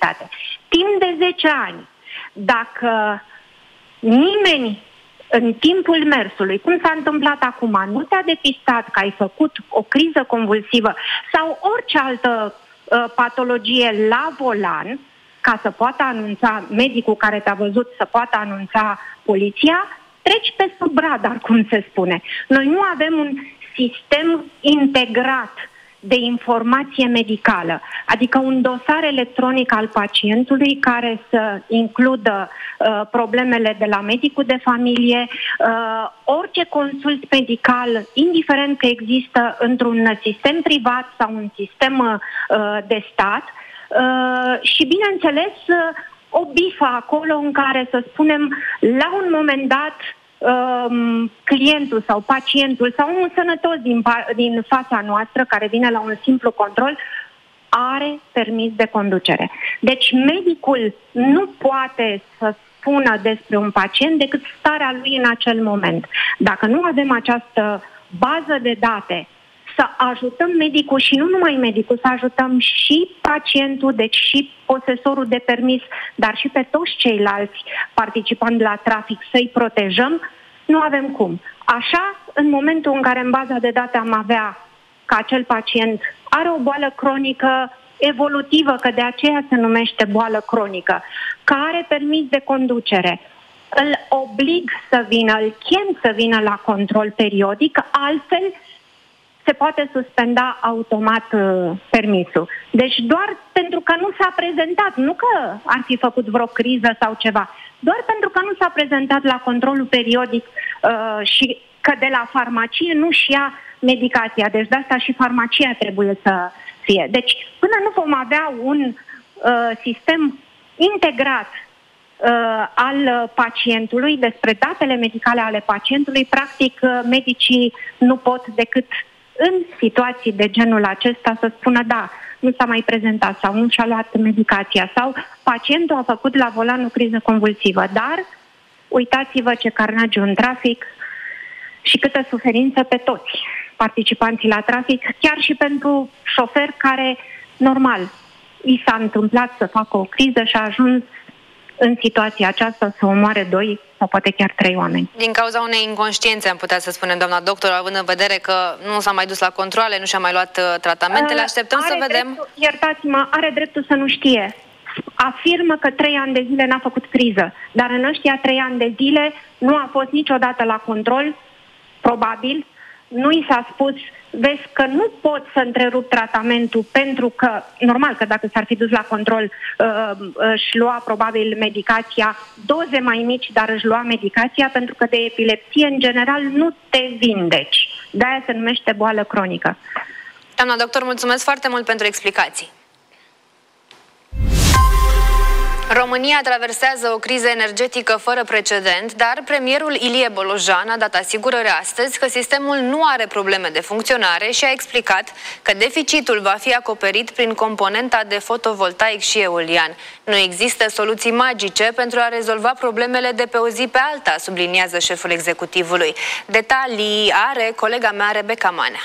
specialitate. Timp de 10 ani, dacă nimeni în timpul mersului, cum s-a întâmplat acum, nu te-a depistat că ai făcut o criză convulsivă sau orice altă patologie la volan, ca să poată anunța medicul care te-a văzut, să poată anunța poliția, treci pe sub radar, cum se spune. Noi nu avem un sistem integrat de informație medicală, adică un dosar electronic al pacientului care să includă problemele de la medicul de familie, orice consult medical, indiferent că există într-un sistem privat sau un sistem de stat, și bineînțeles o bifă acolo în care, să spunem, la un moment dat clientul sau pacientul sau un sănătos din fața noastră care vine la un simplu control are permis de conducere. Deci medicul nu poate să spună despre un pacient decât starea lui în acel moment. Dacă nu avem această bază de date, să ajutăm medicul și nu numai medicul, să ajutăm și pacientul, deci și posesorul de permis, dar și pe toți ceilalți participanți la trafic să-i protejăm, nu avem cum. Așa, în momentul în care în baza de date am avea că acel pacient are o boală cronică evolutivă, că de aceea se numește boală cronică, care are permis de conducere, îl oblig să vină, îl chem să vină la control periodic, altfel se poate suspenda automat permisul. Deci doar pentru că nu s-a prezentat, nu că ar fi făcut vreo criză sau ceva, doar pentru că nu s-a prezentat la controlul periodic și că de la farmacie nu-și ia medicația. Deci de asta și farmacia trebuie să fie. Deci până nu vom avea un sistem integrat al pacientului, despre datele medicale ale pacientului, practic medicii nu pot decât în situații de genul acesta să spună da, nu s-a mai prezentat sau nu și-a luat medicația sau pacientul a făcut la volan o criză convulsivă. Dar uitați-vă ce carnagiu în trafic și câtă suferință pe toți participanții la trafic, chiar și pentru șofer care, normal, i s-a întâmplat să facă o criză și a ajuns în situația aceasta să omoare 2 sau poate chiar 3 oameni. Din cauza unei inconștiențe, am putea să spunem, doamna doctor, având în vedere că nu s-a mai dus la controale, nu și-a mai luat tratamentele, așteptăm să vedem... Iertați-mă, are dreptul să nu știe. Afirmă că 3 ani de zile n-a făcut criză, dar în ăștia 3 ani de zile nu a fost niciodată la control, probabil, nu i s-a spus, vezi că nu pot să întrerup tratamentul pentru că, normal că dacă s-ar fi dus la control, își lua probabil medicația, doze mai mici, dar își lua medicația pentru că de epilepsie, în general, nu te vindeci. De-aia se numește boală cronică. Doamna doctor, mulțumesc foarte mult pentru explicații. România traversează o criză energetică fără precedent, dar premierul Ilie Bolojan a dat asigurări astăzi că sistemul nu are probleme de funcționare și a explicat că deficitul va fi acoperit prin componenta de fotovoltaic și eolian. Nu există soluții magice pentru a rezolva problemele de pe o zi pe alta, subliniază șeful executivului. Detalii are colega mea Rebecca Manea.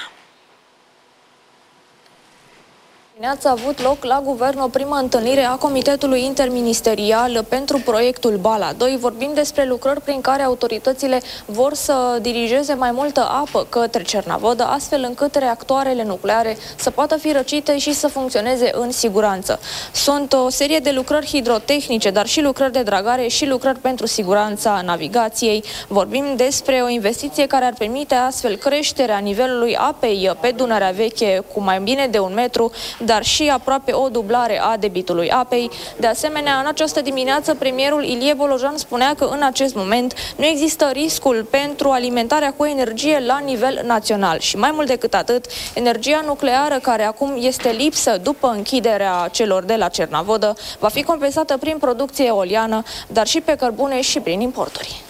A avut loc la Guvern o primă întâlnire a Comitetului Interministerial pentru proiectul Bala 2. Vorbim despre lucrări prin care autoritățile vor să dirigeze mai multă apă către Cernavodă, astfel încât reactoarele nucleare să poată fi răcite și să funcționeze în siguranță. Sunt o serie de lucrări hidrotehnice, dar și lucrări de dragare și lucrări pentru siguranța navigației. Vorbim despre o investiție care ar permite astfel creșterea nivelului apei pe Dunărea Veche cu mai bine de 1 metru, dar și aproape o dublare a debitului apei. De asemenea, în această dimineață, premierul Ilie Bolojan spunea că în acest moment nu există riscul pentru alimentarea cu energie la nivel național. Și mai mult decât atât, energia nucleară, care acum este lipsă după închiderea celor de la Cernavodă, va fi compensată prin producție eoliană, dar și pe cărbune și prin importuri.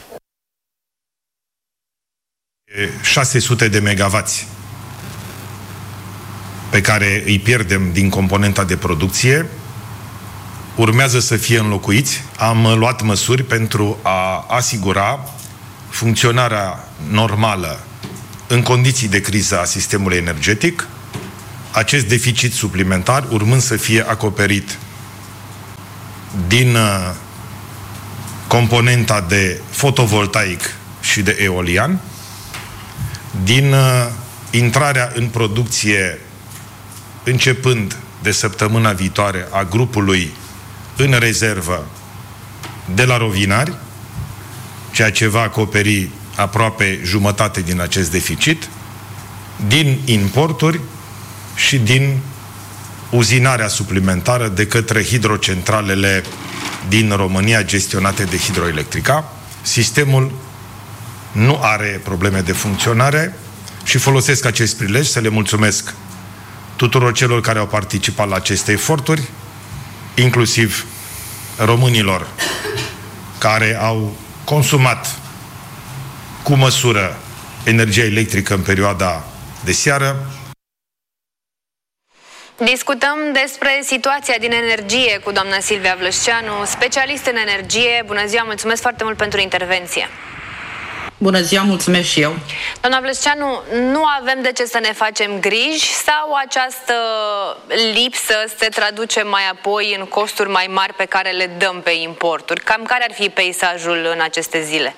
600 de megavați pe care îi pierdem din componenta de producție urmează să fie înlocuiți. Am luat măsuri pentru a asigura funcționarea normală în condiții de criză a sistemului energetic, acest deficit suplimentar urmând să fie acoperit din componenta de fotovoltaic și de eolian, din intrarea în producție începând de săptămâna viitoare a grupului în rezervă de la Rovinari, ceea ce va acoperi aproape jumătate din acest deficit, din importuri și din uzinarea suplimentară de către hidrocentralele din România gestionate de Hidroelectrica. Sistemul nu are probleme de funcționare și folosesc acest prilej să le mulțumesc tuturor celor care au participat la aceste eforturi, inclusiv românilor care au consumat cu măsură energia electrică în perioada de seară. Discutăm despre situația din energie cu doamna Silvia Vlășceanu, specialist în energie. Bună ziua, mulțumesc foarte mult pentru intervenție. Bună ziua, mulțumesc și eu. Doamna Vlășceanu, nu avem de ce să ne facem griji sau această lipsă se traduce mai apoi în costuri mai mari pe care le dăm pe importuri? Cam care ar fi peisajul în aceste zile?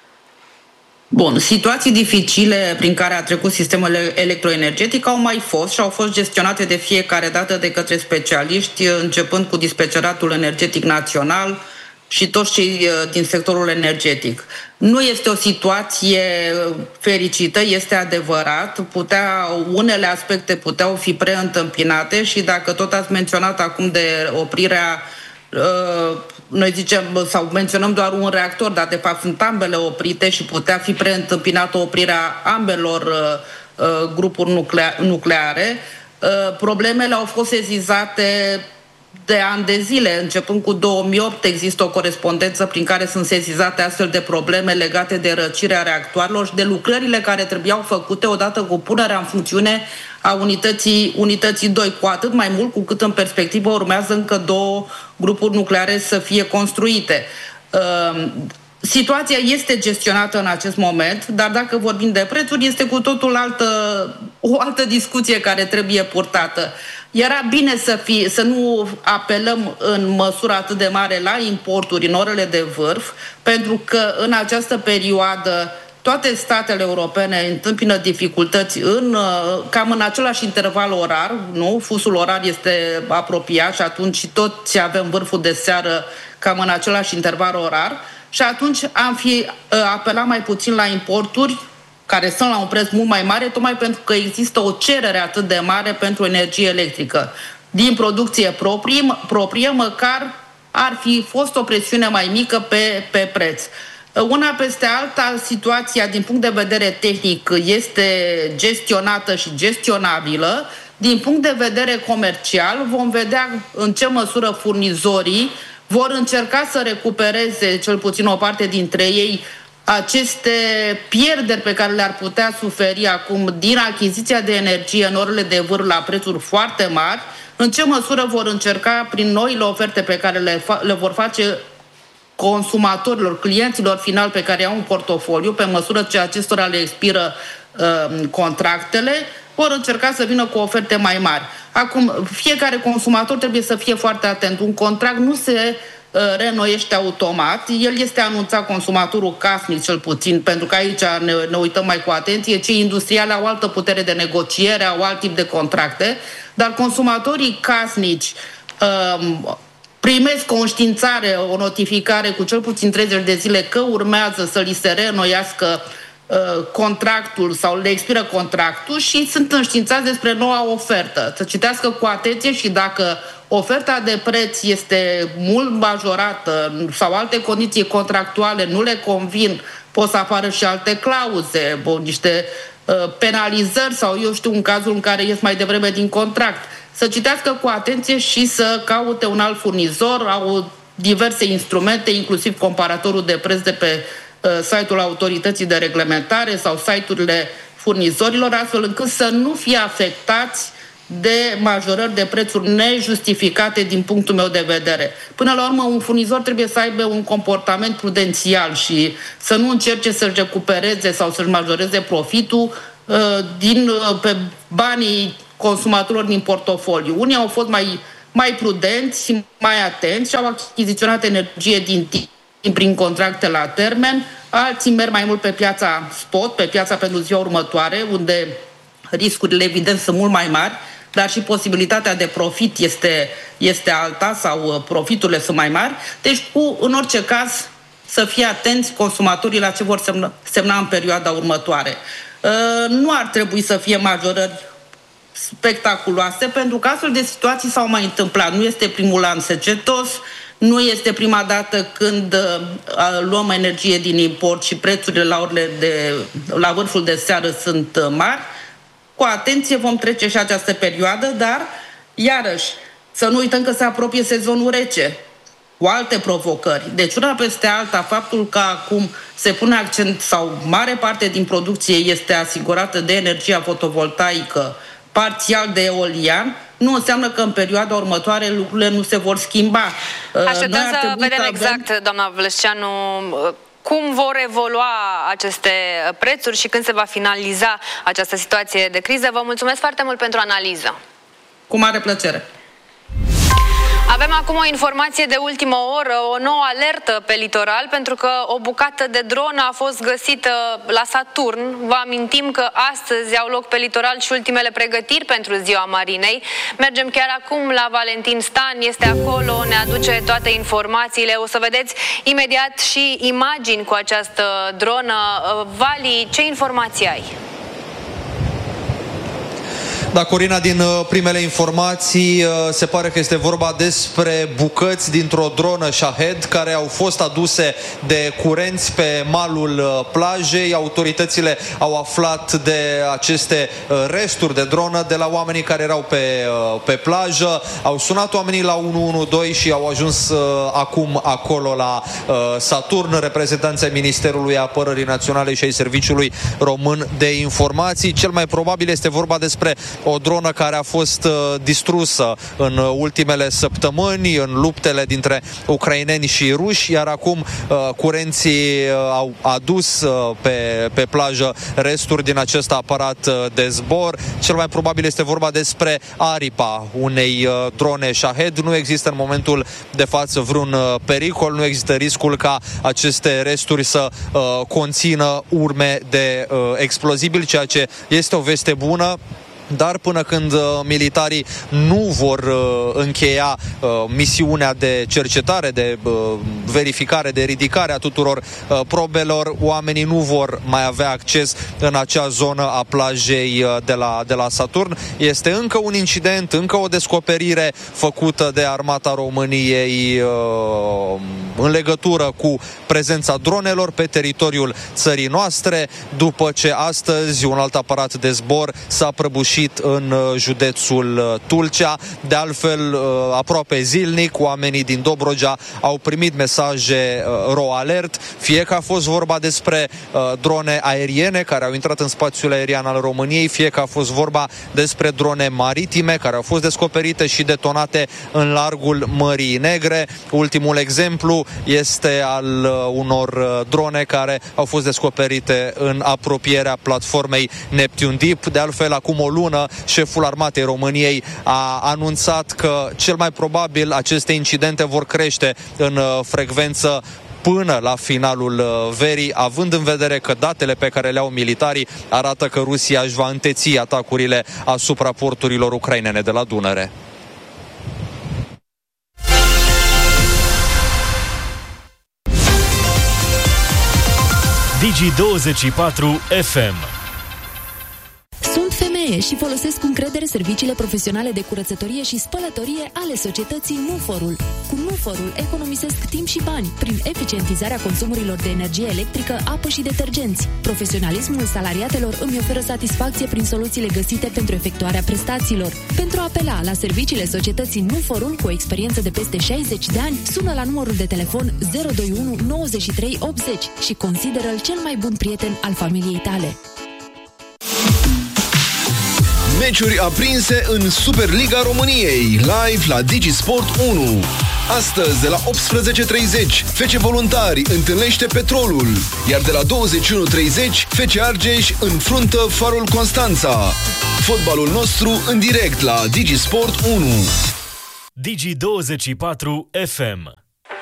Bun, situații dificile prin care a trecut sistemul electroenergetic au mai fost și au fost gestionate de fiecare dată de către specialiști, începând cu Dispeceratul Energetic Național și toți cei din sectorul energetic. Nu este o situație fericită, este adevărat. Unele aspecte puteau fi preîntâmpinate și dacă tot ați menționat acum de oprirea, noi zicem sau menționăm doar un reactor, dar de fapt sunt ambele oprite și putea fi preîntâmpinată oprirea ambelor grupuri nucleare. Problemele au fost sesizate de ani de zile. Începând cu 2008 există o corespondență prin care sunt sesizate astfel de probleme legate de răcirea reactoarelor și de lucrările care trebuiau făcute odată cu punerea în funcțiune a unității 2, cu atât mai mult cu cât în perspectivă urmează încă 2 grupuri nucleare să fie construite. Situația este gestionată în acest moment, dar dacă vorbim de prețuri, este cu totul o altă discuție care trebuie purtată. Era bine să nu apelăm în măsură atât de mare la importuri în orele de vârf, pentru că în această perioadă toate statele europene întâmpină dificultăți cam în același interval orar, nu? Fusul orar este apropiat și atunci toți avem vârful de seară cam în același interval orar și atunci am fi apelat mai puțin la importuri care sunt la un preț mult mai mare, tocmai pentru că există o cerere atât de mare pentru energie electrică. Din producție proprie, măcar ar fi fost o presiune mai mică pe preț. Una peste alta, situația din punct de vedere tehnic este gestionată și gestionabilă. Din punct de vedere comercial, vom vedea în ce măsură furnizorii vor încerca să recupereze, cel puțin o parte dintre ei, aceste pierderi pe care le-ar putea suferi acum din achiziția de energie în orele de vârf la prețuri foarte mari, în ce măsură vor încerca prin noile oferte pe care le vor face consumatorilor, clienților finali pe care au un portofoliu, pe măsură ce acestora le expiră contractele, vor încerca să vină cu oferte mai mari. Acum, fiecare consumator trebuie să fie foarte atent. Un contract nu se reînnoiește automat. El este anunțat consumatorul casnic, cel puțin, pentru că aici ne uităm mai cu atenție. Cei industriali au altă putere de negociere, au alt tip de contracte, dar consumatorii casnici primesc o înștiințare, o notificare cu cel puțin 30 de zile că urmează să li se reînnoiască contractul sau le expiră contractul și sunt înștiințați despre noua ofertă. Să citească cu atenție și dacă oferta de preț este mult majorată sau alte condiții contractuale nu le convin, pot să apară și alte clauze, niște penalizări sau eu știu un cazul în care ies mai devreme din contract. Să citească cu atenție și să caute un alt furnizor, au diverse instrumente, inclusiv comparatorul de preț de pe site-ul autorității de reglementare sau site-urile furnizorilor, astfel încât să nu fie afectați de majorări de prețuri nejustificate din punctul meu de vedere. Până la urmă, un furnizor trebuie să aibă un comportament prudențial și să nu încerce să-și recupereze sau să-și majoreze profitul pe banii consumatorilor din portofoliu. Unii au fost mai prudenți, mai atenți și au achiziționat energie din timp prin contracte la termen. Alții merg mai mult pe piața spot, pe piața pentru ziua următoare, unde riscurile evident sunt mult mai mari, dar și posibilitatea de profit este alta sau profiturile sunt mai mari. Deci, în orice caz, să fie atenți consumatorii la ce vor semna în perioada următoare. Nu ar trebui să fie majorări spectaculoase, pentru că astfel de situații s-au mai întâmplat. Nu este primul an secetos, nu este prima dată când luăm energie din import și prețurile la vârful de seară sunt mari. Cu atenție vom trece și această perioadă, dar, iarăși, să nu uităm că se apropie sezonul rece, cu alte provocări. Deci, una peste alta, faptul că acum se pune accent sau mare parte din producție este asigurată de energia fotovoltaică, parțial de eolian, nu înseamnă că în perioada următoare lucrurile nu se vor schimba. Așteptăm să vedem exact, doamna Vlăsceanu, cum vor evolua aceste prețuri și când se va finaliza această situație de criză. Vă mulțumesc foarte mult pentru analiză. Cu mare plăcere. Avem acum o informație de ultimă oră, o nouă alertă pe litoral, pentru că o bucată de dronă a fost găsită la Saturn. Vă amintim că astăzi au loc pe litoral și ultimele pregătiri pentru Ziua Marinei. Mergem chiar acum la Valentin Stan, este acolo, ne aduce toate informațiile. O să vedeți imediat și imagini cu această dronă. Vali, ce informații ai? Da, Corina, din primele informații se pare că este vorba despre bucăți dintr-o dronă Shahed care au fost aduse de curenți pe malul plajei. Autoritățile au aflat de aceste resturi de dronă de la oamenii care erau pe plajă. Au sunat oamenii la 112 și au ajuns acum acolo la Saturn, reprezentanții ai Ministerului Apărării Naționale și ai Serviciului Român de Informații. Cel mai probabil este vorba despre o dronă care a fost distrusă în ultimele săptămâni în luptele dintre ucraineni și ruși, iar acum curenții au adus pe plajă resturi din acest aparat de zbor. Cel mai probabil este vorba despre aripa unei drone Shahed. Nu există în momentul de față vreun pericol, nu există riscul ca aceste resturi să conțină urme de explozibil, ceea ce este o veste bună. Dar până când militarii nu vor încheia misiunea de cercetare, de verificare, de ridicare a tuturor probelor, oamenii nu vor mai avea acces în acea zonă a plajei de la Saturn. Este încă un incident, încă o descoperire făcută de Armata României în legătură cu prezența dronelor pe teritoriul țării noastre, după ce astăzi un alt aparat de zbor s-a prăbușit în județul Tulcea. De altfel, aproape zilnic, oamenii din Dobrogea au primit mesaje RoAlert, fie că a fost vorba despre drone aeriene care au intrat în spațiul aerian al României, fie că a fost vorba despre drone maritime care au fost descoperite și detonate în largul Mării Negre. Ultimul exemplu este al unor drone care au fost descoperite în apropierea platformei Neptune Deep. De altfel, acum o lună, șeful Armatei României a anunțat că cel mai probabil aceste incidente vor crește în frecvență până la finalul verii, având în vedere că datele pe care le au militarii arată că Rusia își va înteți atacurile asupra porturilor ucrainene de la Dunăre. Digi24 FM. Sunt femeie și folosesc cu încredere serviciile profesionale de curățătorie și spălătorie ale societății Nuforul. Cu Nuforul economisesc timp și bani prin eficientizarea consumurilor de energie electrică, apă și detergenți. Profesionalismul salariatelor îmi oferă satisfacție prin soluțiile găsite pentru efectuarea prestațiilor. Pentru a apela la serviciile societății Nuforul cu o experiență de peste 60 de ani, sună la numărul de telefon 021 93 80 și consideră-l cel mai bun prieten al familiei tale. Meciuri aprinse în Superliga României, live la DigiSport 1. Astăzi, de la 18:30, FC Voluntari întâlnește Petrolul, iar de la 21:30, FC Argeș înfruntă Farul Constanța. Fotbalul nostru în direct la DigiSport 1. Digi24 FM.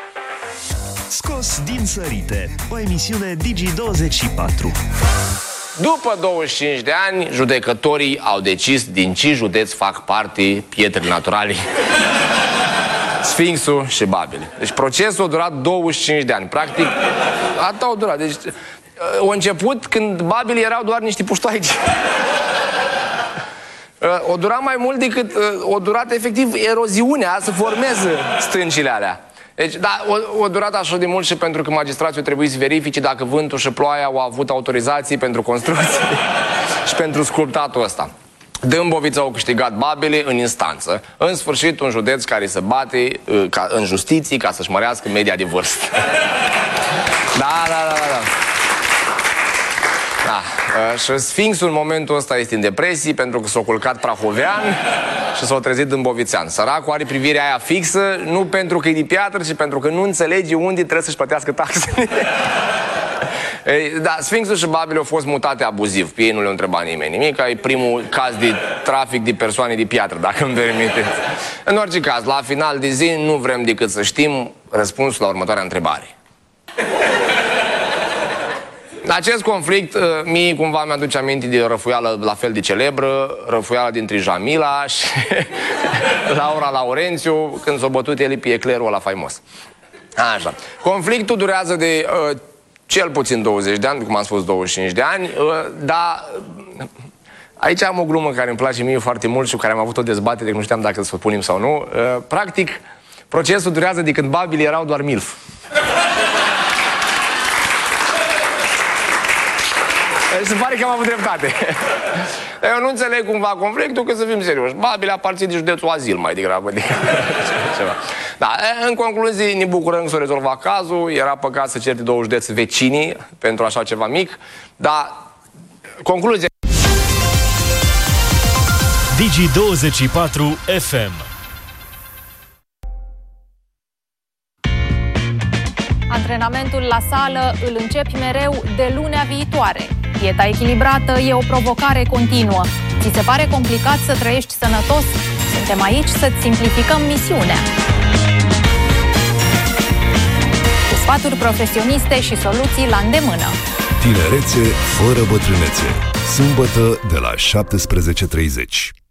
Scos din sărite, o emisiune Digi24. După 25 de ani, judecătorii au decis din ce județ fac parte pietrele naturale, Sfinxul și Babele. Deci procesul a durat 25 de ani. Practic, atât a durat. Deci, a început când Babele erau doar niște puștoaici. O dura mai mult decât o durat efectiv eroziunea să formeze stâncile alea. Deci, da, o durat așa de mult și pentru că magistrații trebuie să verifice dacă vântul și ploaia au avut autorizații pentru construcții și pentru sculptatul ăsta. Dâmbovița au câștigat Babele în instanță. În sfârșit, un județ care se bate în justiție ca să-și mărească media de vârstă. Da. Și Sfinxul în momentul ăsta este în depresie pentru că s-a culcat prahovean și s-a trezit dâmbovițean. Săracul are privirea aia fixă, nu pentru că e de piatră, ci pentru că nu înțelege unde trebuie să-și plătească taxele. Da, Sfinxul și Babele au fost mutate abuziv. Pe ei nu le-a întrebat nimeni nimic. E primul caz de trafic de persoane de piatră, dacă îmi permiteți. În orice caz, la final de zi nu vrem decât să știm răspunsul la următoarea întrebare. Acest conflict, mie cumva mi-aduce aminte de o răfuială la fel de celebră, răfuiala dintre Jamila și Laura Laurențiu, când s-a bătut el pe eclerul ăla faimos. Așa. Conflictul durează de cel puțin 20 de ani, cum am spus 25 de ani, dar aici am o glumă care îmi place mie foarte mult și cu care am avut o dezbatere, nu știam dacă să o punem sau nu. Practic, procesul durează de când Babele erau doar milf. Se pare că am avut dreptate. Eu nu înțeleg cumva conflictul, că să fim serioși. Babele aparține de județul Azil mai degrabă decât ceva. Da, în concluzie, ne bucurăm că s-a rezolvat cazul. Era păcat să certe două județe vecinii pentru așa ceva mic. Dar, concluzia... Digi24 FM. Antrenamentul la sală îl începi mereu de lunea viitoare. Dieta echilibrată e o provocare continuă. Ți se pare complicat să trăiești sănătos? Suntem aici să-ți simplificăm misiunea. Cu sfaturi profesioniste și soluții la îndemână. Tinerețe fără bătrânețe. Sâmbătă de la 17:30.